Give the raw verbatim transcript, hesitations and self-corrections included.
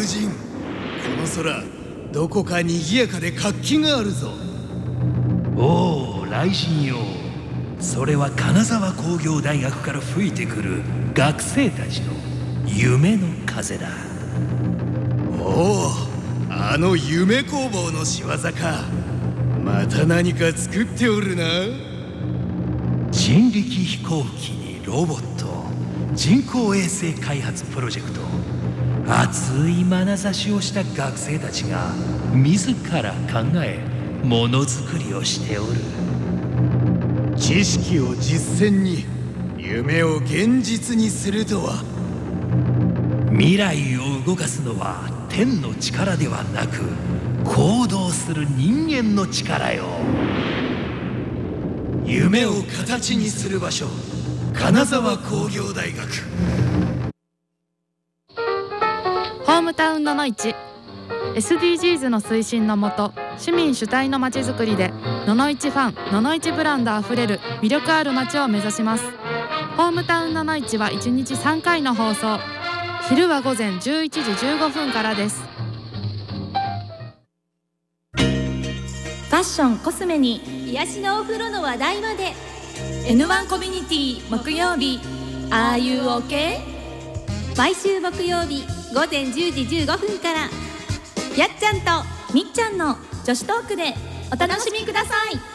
友人、この空どこか賑やかで活気があるぞ。 おお、雷神よ。それは金沢工業大学から吹いてくる学生たちの夢の風だ。 おお、あの夢工房の仕業か。また何か作っておるな。 人力飛行機にロボット、人工衛星開発プロジェクト、熱い眼差しをした学生たちが自ら考えものづくりをしておる。 知識を実践に、夢を現実にするとは。 未来を動かすのは天の力ではなく、行動する人間の力よ。 夢を形にする場所、金沢工業大学。 ホームタウンののいち エスディージーズ の推進のもと、市民主体のまちづくりでののいちファン、ののいちブランドあふれる魅力ある街を目指します。ホームタウンののいちはいちにちさんかいの放送。昼はごぜんじゅういちじじゅうごふんからです。 ファッション、コスメに癒しのお風呂の話題までエヌワン コミュニティ木曜日 Are you OK？ 毎週木曜日ごぜんじゅうじじゅうごふんからやっちゃんとみっちゃんの女子トークでお楽しみください。